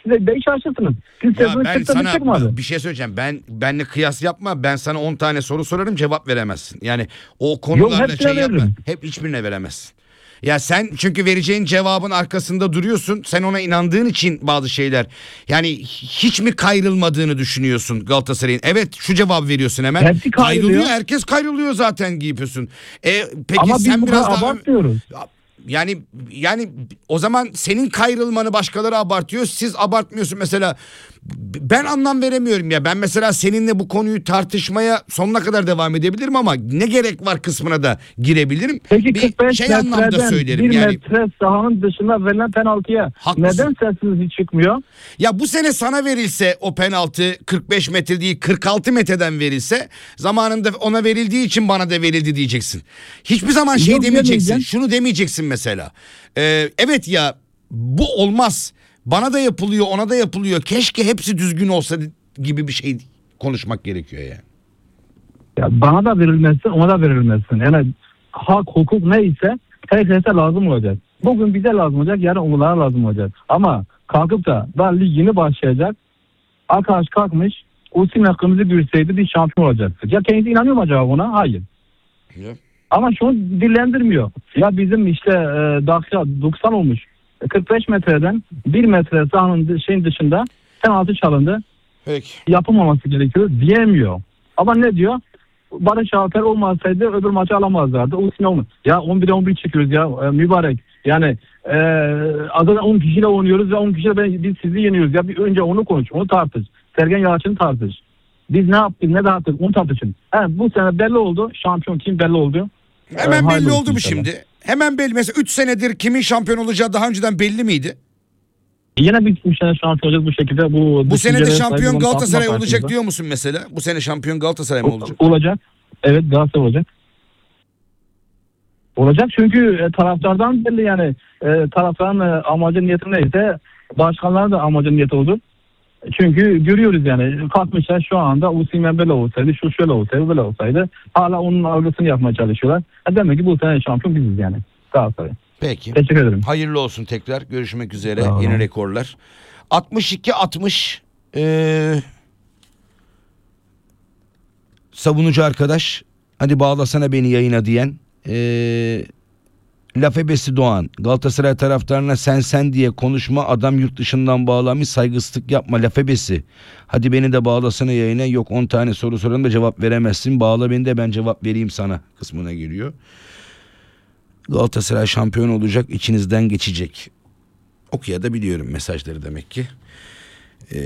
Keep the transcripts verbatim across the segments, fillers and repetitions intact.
size beş şaşırsınız. Siz Ya sezonu ben çıktı mı çıkmadı? sana bir şey söyleyeceğim. Ben benle kıyas yapma. Ben sana on tane soru sorarım, cevap veremezsin. Yani o konularla hepsine şey yapma. veririm. Hep hiçbirine veremezsin. Ya sen çünkü vereceğin cevabın arkasında duruyorsun. Sen ona inandığın için bazı şeyler. Yani hiç mi kayrılmadığını düşünüyorsun Galatasaray'ın? Evet, şu cevabı veriyorsun hemen. Hepsi kayrılıyor. Herkes kayrılıyor zaten giyiyorsun. E peki Ama biz sen bu biraz kadar daha abartmıyoruz. yani yani o zaman senin kayrılmanı başkaları abartıyor, siz abartmıyorsun mesela. Ben anlam veremiyorum ya. Ben mesela seninle bu konuyu tartışmaya sonuna kadar devam edebilirim ama ne gerek var kısmına da girebilirim. Peki bir kırk beş şey anlamda metreden söylerim bir yani. metre sahanın dışına verilen penaltıya Haklısın. neden sesiniz hiç çıkmıyor? Ya bu sene sana verilse o penaltı kırk beş metre değil kırk altı metreden verilse, zamanında ona verildiği için bana da verildi diyeceksin. Hiçbir zaman şey Yok, demeyeceksin. demeyeceğim. Şunu demeyeceksin mesela. Ee, evet ya, bu olmaz. Bana da yapılıyor, ona da yapılıyor. Keşke hepsi düzgün olsa gibi bir şey konuşmak gerekiyor yani. Ya bana da verilmezsin, ona da verilmezsin. Yani hak, hukuk neyse herkese lazım olacak. Bugün bize lazım olacak, yarın onlara lazım olacak. Ama kalkıp da daha lig yeni başlayacak. Arkadaş kalkmış, Osimhen kırmızı görseydi bir şampiyon olacaktı. Ya kendisi inanıyor mu acaba buna? Hayır. Ya. Ama şunu dillendirmiyor. Ya bizim işte e, dakika doksan olmuş. kırk beş metreden bir metre sahanın şeyin dışında penaltı çalındı. Peki. Yapılmaması gerekiyor diyemiyor. Ama ne diyor? Barış Alper olmasaydı öbür maçı alamazlardı. Osimhen olmuş. Ya on bire on bir çıkıyoruz ya e, mübarek. Yani e, adada on kişiyle oynuyoruz ve on kişiyle ben, biz sizi yeniyoruz. Ya bir önce onu konuş, onu tartış. Sergen Yalçın'ı tartış. Biz ne yaptık, ne dağıttık, onu tartışın. He, bu sene belli oldu. Şampiyon kim belli oldu. Hemen Ee, belli hayırlı oldu olsun mu inşallah. şimdi? Hemen belli. Mesela üç senedir kimin şampiyon olacağı daha önceden belli miydi? Yine bir sene şampiyon olacağız bu şekilde. Bu, Bu sene de düşüncelere şampiyon saygı Galatasaray duymak olacak karşımızda. diyor musun mesela? Bu sene şampiyon Galatasaray mı olacak? O- Olacak. Evet, Galatasaray olacak. Olacak çünkü e, taraftardan belli yani e, taraftarın e, amacı niyeti neyse başkanların da amacı niyeti olur. Çünkü görüyoruz yani kalkmışlar şu anda Osimhen böyle olsaydı, şu şöyle olsaydı, böyle olsaydı hala onun algısını yapmaya çalışıyorlar. E demek ki bu sene şampiyon biziz yani Galatasaray. Peki. Teşekkür ederim. Hayırlı olsun tekrar. Görüşmek üzere. Sağ olun. Yeni rekorlar. altmış iki altmış ee, savunucu arkadaş, hadi bağlasana beni yayına diyen ee, Lafebesi Doğan, Galatasaray taraftarına sen sen diye konuşma, adam yurt dışından bağlanmış, saygısızlık yapma Lafebesi. Hadi beni de bağlasana yayına, yok on tane soru sorarım da cevap veremezsin, bağla beni de ben cevap vereyim sana kısmına giriyor. Galatasaray şampiyon olacak, içinizden geçecek. Okuya da biliyorum mesajları demek ki. Ee,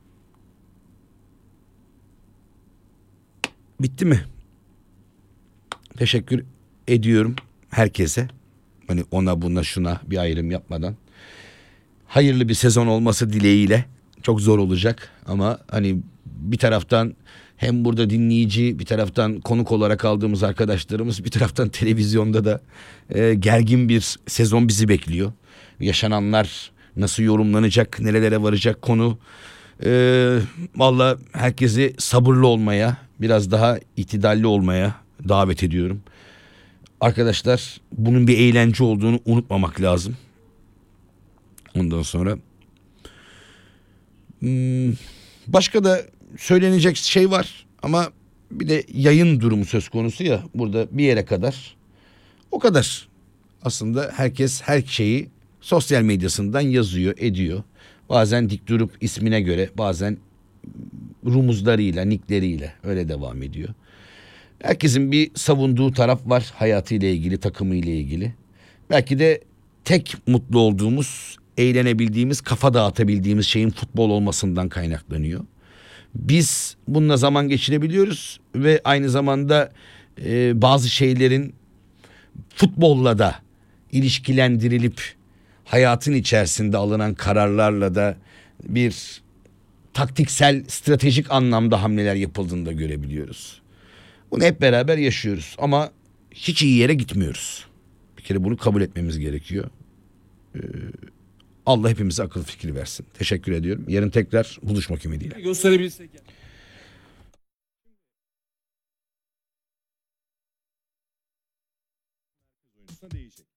bitti mi? Teşekkür ediyorum herkese. Hani ona buna şuna bir ayrım yapmadan. Hayırlı bir sezon olması dileğiyle. Çok zor olacak ama hani bir taraftan hem burada dinleyici, bir taraftan konuk olarak aldığımız arkadaşlarımız, bir taraftan televizyonda da e, gergin bir sezon bizi bekliyor. Yaşananlar nasıl yorumlanacak, nerelere varacak konu. E, Vallahi herkesi sabırlı olmaya, biraz daha itidalli olmaya davet ediyorum. Arkadaşlar, bunun bir eğlence olduğunu unutmamak lazım. Ondan sonra hmm, başka da söylenecek şey var ama bir de yayın durumu söz konusu ya, burada bir yere kadar o kadar. Aslında herkes her şeyi sosyal medyasından yazıyor, ediyor. Bazen dik durup ismine göre, bazen rumuzlarıyla, nickleriyle öyle devam ediyor. Herkesin bir savunduğu taraf var hayatıyla ilgili, takımıyla ilgili. Belki de tek mutlu olduğumuz, eğlenebildiğimiz, kafa dağıtabildiğimiz şeyin futbol olmasından kaynaklanıyor. Biz bununla zaman geçirebiliyoruz ve aynı zamanda e, bazı şeylerin futbolla da ilişkilendirilip hayatın içerisinde alınan kararlarla da bir taktiksel, stratejik anlamda hamleler yapıldığını da görebiliyoruz. Bunu hep beraber yaşıyoruz ama hiç iyi yere gitmiyoruz. Bir kere bunu kabul etmemiz gerekiyor. Ee, Allah hepimize akıl fikri versin. Teşekkür ediyorum. Yarın tekrar buluşmak ümidiyle. Gösterebilsek yani. Değişik.